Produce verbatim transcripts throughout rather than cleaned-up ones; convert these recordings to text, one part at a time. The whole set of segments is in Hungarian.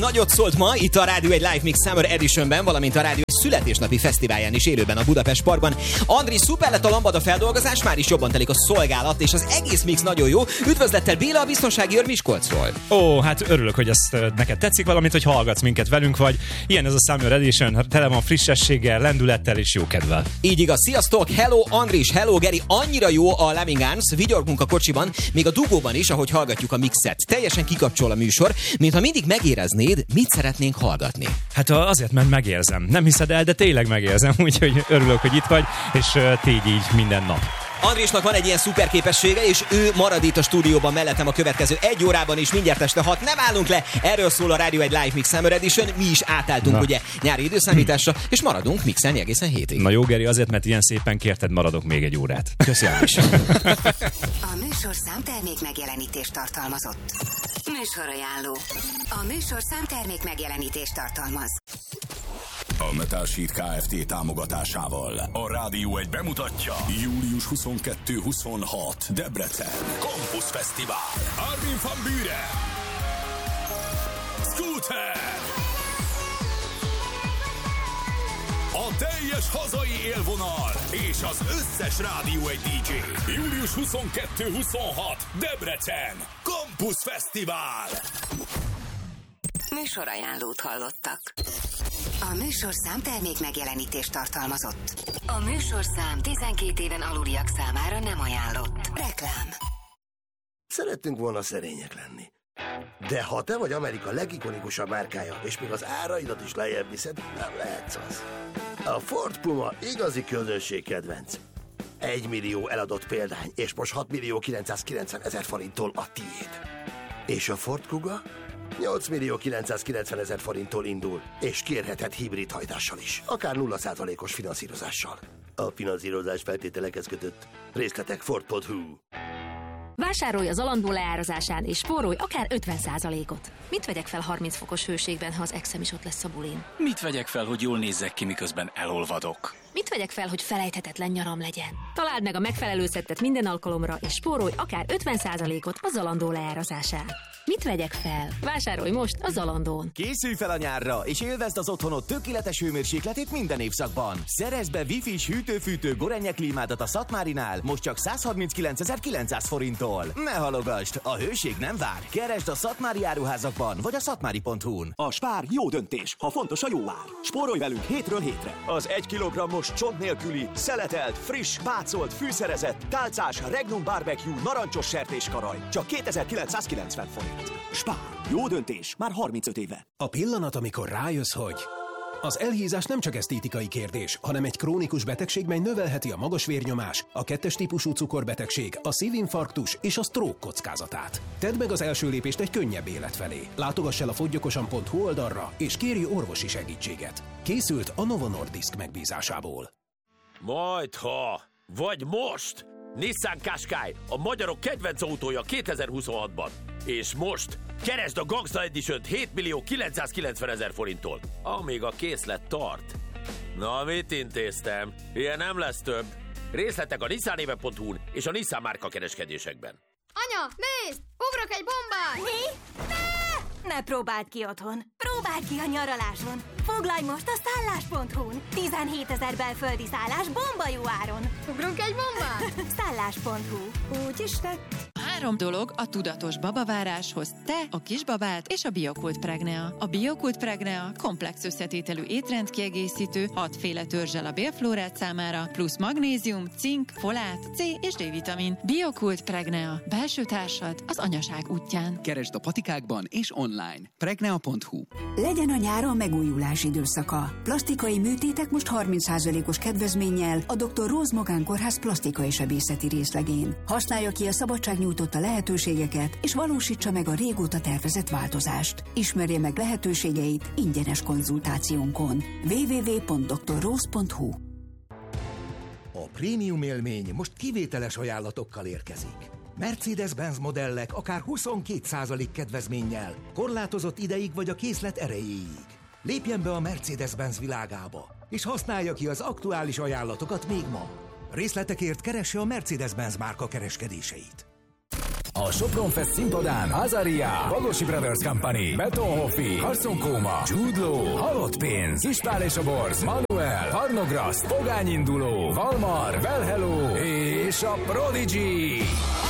Nagyot szólt ma itt a Rádió egy Live Mix Summer Editionben, valamint a Rádió egy születésnapi fesztiválján is élőben a Budapest Parkban. Andris, szuper lett a lambada feldolgozás, már is jobban telik a szolgálat, és az egész mix nagyon jó. Üdvözlettel Béla, a biztonsági őr Miskolcról. Ó, hát örülök, hogy ezt neked tetszik, valamint, hogy hallgatsz minket, velünk vagy. Ilyen ez a Summer Edition, tele van frissességgel, lendülettel és jó kedvel. Így igaz, sziasztok, hello Andris, hello Geri, annyira jó a Loving Arms, vigyorgunk a kocsiban, még a dugóban is, ahogy hallgatjuk a mixet. Teljesen kikapcsol a műsor, mintha mindig megéreznéd, mit szeretnénk hallgatni. Hát azért, mert megérzem. Nem hiszed el, de tényleg megérzem, úgyhogy örülök, hogy itt vagy, és tégy így minden nap. Andrisnak van egy ilyen szuper képessége, és ő marad itt a stúdióban mellettem a következő egy órában is, mindjárt este hat. Nem állunk le, erről szól a Rádió egy Live Mix Summer Edition. Mi is átálltunk Na. ugye nyári időszámításra, és maradunk mixelni egészen hétig. Na jó, Geri, azért, mert ilyen szépen kérted, maradok még egy órát. Köszönöm is. A műsorszám termék megjelenítést tartalmazott. Műsorajánló. A műsorszám termék megjelenítést tartalmaz. A Metal Sheet Kft. Támogatásával a Rádió egy bemutatja július huszonkettő-huszonhat Debrecen Campus Fesztivál. Armin van Buuren, Scooter, a teljes hazai élvonal és az összes Rádió egy dé dzsé. július huszonkettő-huszonhat Debrecen Campus Fesztivál. Műsorajánlót hallottak. A műsorszám termék megjelenítést tartalmazott. A műsorszám tizenkét éven aluliak számára nem ajánlott. Reklám. Szerettünk volna szerények lenni. De ha te vagy Amerika legikonikusabb márkája, és még az áraidat is lejjebb viszed, nem lehetsz az. A Ford Puma igazi közönségkedvenc. Egy millió eladott példány, és most hat millió kilencszázkilencven ezer forinttól a tiéd. És a Ford Kuga? nyolc millió kilencszázkilencven ezer forinttól indul, és kérheted hibrid hajtással is, akár nulla százalékos finanszírozással. A finanszírozás feltételekhez kötött. Részletek ford pont hu. Vásárolj az Zalando leárazásán, és spórolj akár ötven százalékot. Mit vegyek fel harminc fokos hőségben, ha az exem is ott lesz a bulin? Mit vegyek fel, hogy jól nézzek ki, miközben elolvadok? Mit vegyek fel, hogy felejthetetlen nyaram legyen? Találd meg a megfelelő szettet minden alkalomra, és spórolj akár ötven százalékot a Zalando leárazásán. Mit vegyek fel? Vásárolj most a Zalandón. Készülj fel a nyárra, és élvezd az otthonod tökéletes hőmérsékletét minden évszakban. Szerezd be Wi-Fi-s hűtő-fűtő Gorenje klímádat a Szatmárinál, most csak százharminckilencezer-kilencszáz forinttól. Ne halogasd, a hőség nem vár. Keresd a Szatmári áruházakban, vagy a szatmári pont hu-n. A Spár jó döntés, ha fontos a jó ár. Spórolj velünk hétről hétre. Az egy kilogrammos csont nélküli, szeletelt, friss, pácolt, fűszerezett, tálcás Regnum Barbecue narancsos sertéskaraj. Csak kétezer-kilencszázkilencven forint. Spár. Jó döntés. Már harmincöt éve. A pillanat, amikor rájössz, hogy az elhízás nem csak esztétikai kérdés, hanem egy krónikus betegség, mely növelheti a magas vérnyomás, a kettes típusú cukorbetegség, a szívinfarktus és a stroke kockázatát. Tedd meg az első lépést egy könnyebb élet felé. Látogass el a foggyokosan pont hu oldalra, és kérj orvosi segítséget. Készült a Novo Nordisk megbízásából. Majdha, vagy most! Nissan Qashqai, a magyarok kedvenc autója kétezer-huszonhatban. És most keresd a Gangsta Edition-t hét millió kilencszázkilencven ezer forinttól, amíg a készlet tart. Na, mit intéztem? Ilyen nem lesz több. Részletek a nissanéve pont hu-n és a Nissan márka kereskedésekben. Anya, nézd! Ugrok egy bombát! Mi? Ne! Ne próbáld ki otthon. Próbáld ki a nyaraláson. Foglalj most a szállás pont hu-n. tizenhét ezer belföldi szállás bomba jó áron. Ugrunk egy bombát? szállás pont hu. Úgy is tett. Három dolog a tudatos babaváráshoz: te, a kisbabád és a Biokult Pregnea. A Biokult Pregnea komplex összetételű étrendkiegészítő, hatféle törzsel a bélflórát számára, plusz magnézium, cink, folát, C és D-vitamin. Biokult Pregnea. Belső társad az anyaság útján. Keresd a patikákban és online. pregnea pont hu. Legyen a nyáron megújulás időszaka. Plastikai műtétek most harminc százalékos kedvezménnyel a doktor Rose Magán Kórház plastikai sebészeti részlegén. Használja ki a szabadság nyújtotta lehetőségeket, és valósítsa meg a régóta tervezett változást. Ismerje meg lehetőségeit ingyenes konzultációnkon. double-u double-u double-u pont doktor rose pont hu. A prémium élmény most kivételes ajánlatokkal érkezik. Mercedes-Benz modellek akár huszonkét százalék kedvezménnyel, korlátozott ideig vagy a készlet erejéig. Lépjen be a Mercedes-Benz világába, és használja ki az aktuális ajánlatokat még ma. Részletekért keresse a Mercedes-Benz márka kereskedéseit. A Sopron Fest színpadán Azaria, Bagosi Brothers Company, Beton Hoffi, Carson Kóma, Jude Law, Halott Pénz, Ispál és a Borz, Manuel, Parnograszt, Pogány Induló, Valmar, Well Hello és a Prodigy.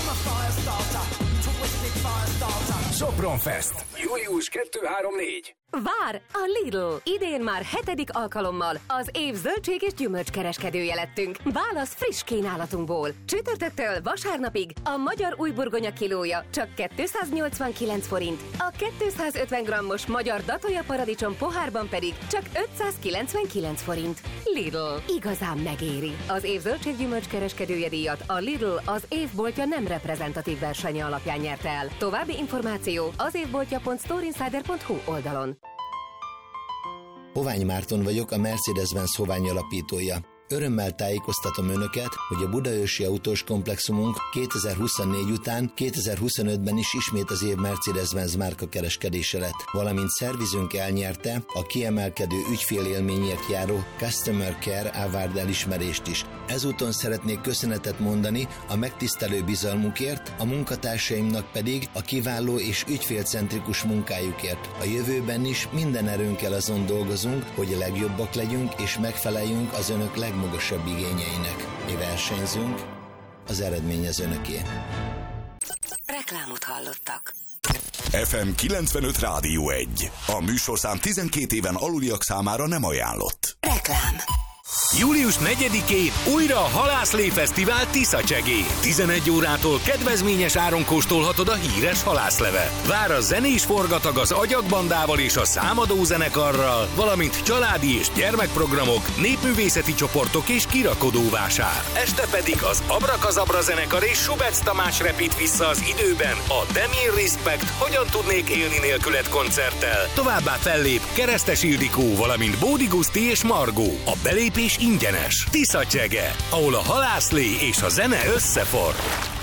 Sopron Fest. július kettő három négy. Vár! A Lidl! Idén már hetedik alkalommal az év zöldség és gyümölcskereskedője lettünk. Válasz friss kínálatunkból. Csütörtöktől vasárnapig a magyar újburgonya kilója csak kétszáznyolcvankilenc forint, a kétszázötven grammos magyar datója paradicsom pohárban pedig csak ötszázkilencvenkilenc forint. Lidl. Igazán megéri. Az év zöldség gyümölcskereskedője díjat a Lidl az évboltja nem reprezentatív versenye alapján nyerte el. További információ az évboltja pont storeinsider pont hu oldalon. Hovány Márton vagyok, a Mercedes-Benz Hovány alapítója. Örömmel tájékoztatom Önöket, hogy a budaörsi autós komplexumunk kétezer-huszonnégy után kétezer-huszonötben is ismét az év Mercedes-Benz márka kereskedése lett, valamint szervizünk elnyerte a kiemelkedő ügyfélélményért járó Customer Care Award elismerést is. Ezúton szeretnék köszönetet mondani a megtisztelő bizalmukért, a munkatársaimnak pedig a kiváló és ügyfélcentrikus munkájukért. A jövőben is minden erőnkkel azon dolgozunk, hogy a legjobbak legyünk és megfeleljünk az Önök legmagasabb igényeinek. Mi versenyzünk, az eredmény az Önöké. Reklámot hallottak. ef em kilencvenöt Rádió egy. A műsorszám tizenkét éven aluliak számára nem ajánlott. Reklám. július negyedikén újra a Halászlé Fesztivál Tiszacsegén. tizenegy órától kedvezményes áron kóstolhatod a híres halászlevet. Vár a zenés forgatag az Agyagbandával és a Számadó zenekarral, valamint családi és gyermekprogramok, népművészeti csoportok és kirakodóvásár. Este pedig az Abrakazabra zenekar és Subec Tamás repít vissza az időben a Demir Respect Hogyan tudnék élni nélküled koncerttel. Továbbá fellép Keresztes Ildikó, valamint Bódi Guszti és Margó. A belépés ingyenes. Tiszacsege, ahol a halászlé és a zene összefor.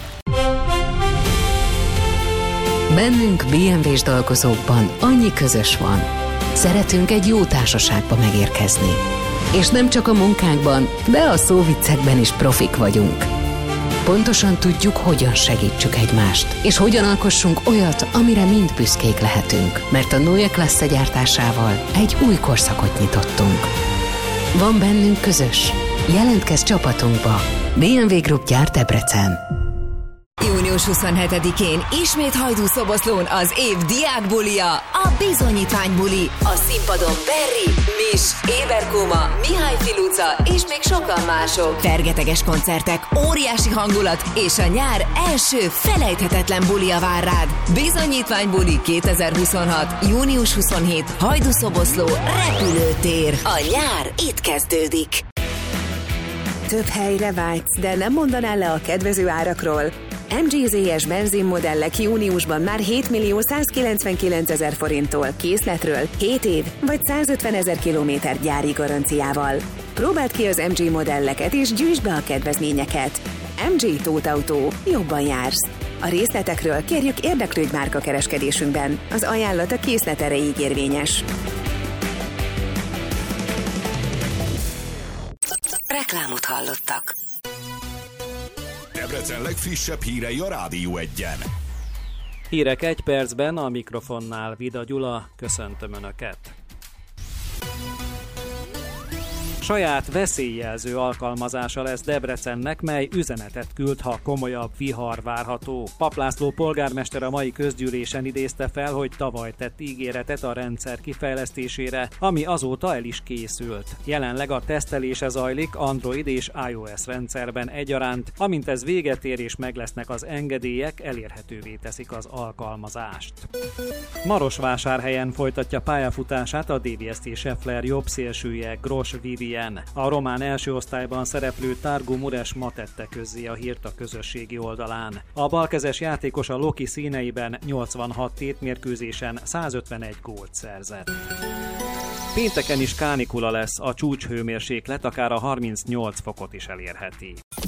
Bennünk bé em vés dolgozókban annyi közös van. Szeretünk egy jó társaságba megérkezni. És nem csak a munkánkban, de a szóviccekben is profik vagyunk. Pontosan tudjuk, hogyan segítsük egymást, és hogyan alkossunk olyat, amire mind büszkék lehetünk. Mert a Neue Klasse gyártásával egy új korszakot nyitottunk. Van bennünk közös. Jelentkezz csapatunkba. bé em vé Group gyárt Debrecen. június huszonhetedikén ismét Hajdúszoboszlón az év diákbulia, a bizonyítványbuli. A színpadon Berri, Mis, Éberkóma, Mihály Filuca és még sokan mások. Fergeteges koncertek, óriási hangulat és a nyár első felejthetetlen bulia vár rád. Bizonyítványbuli kétezer-huszonhat. június huszonhetedike. Hajdúszoboszló repülőtér. A nyár itt kezdődik. Több helyre vágysz, de nem mondanál le a kedvező árakról? em gé zé es benzinmodellek júniusban már hétmillió százkilencvenkilencezer forinttól, készletről hét év vagy százötvenezer kilométer gyári garanciával. Próbáld ki az em gé modelleket és gyűjtsd be a kedvezményeket. em gé Tóth Autó. Jobban jársz. A részletekről kérjük érdeklődj márkakereskedésünkben. Az ajánlat a készlet erejéig érvényes. Reklámot hallottak. Debrecen legfrissebb hírei a Rádió egyen. Hírek egy percben, a mikrofonnál Vida Gyula, köszöntöm Önöket. Saját veszélyjelző alkalmazása lesz Debrecennek, mely üzenetet küld, ha komolyabb vihar várható. Papp László polgármester a mai közgyűlésen idézte fel, hogy tavaly tett ígéretet a rendszer kifejlesztésére, ami azóta el is készült. Jelenleg a tesztelése zajlik Android és iOS rendszerben egyaránt, amint ez véget ér és meglesznek az engedélyek, elérhetővé teszik az alkalmazást. Marosvásárhelyen folytatja pályafutását a dé vé es té Scheffler jobbszélsője Gros Vivien. A román első osztályban szereplő Targu Mures ma tette közzé a hírt a közösségi oldalán. A balkezes játékos a Loki színeiben nyolcvanhat tétmérkőzésen százötvenegy gólt szerzett. Pénteken is kánikula lesz, a csúcshőmérséklet akár a harmincnyolc fokot is elérheti.